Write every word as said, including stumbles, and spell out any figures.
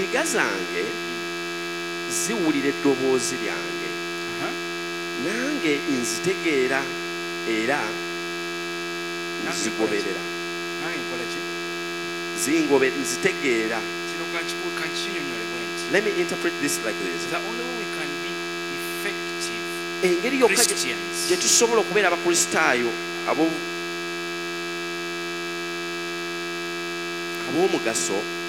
endiga zange ziwulira eddoboozi lyange nange nzitegeera era nzigoberera zingobe nzitegeera. Let me interpret this like this. The only way we can be effective engeri yokka Christians gye tusobola okubeera abakristaayo abo ab'omugaso